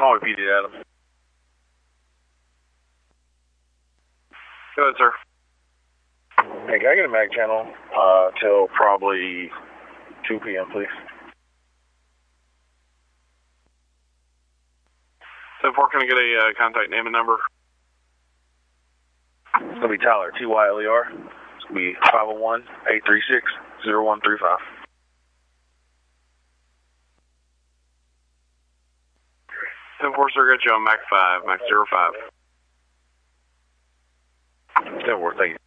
Call me PD Adam. Go ahead, sir. Hey, can I get a mag channel till probably 2 p.m., please? 10-4, can I get a contact name and number? It's going to be Tyler, Tyler. It's going to be 501-836-0135. 10-4, sir, got you on Mac 5, Mac 05. 10-4, thank you.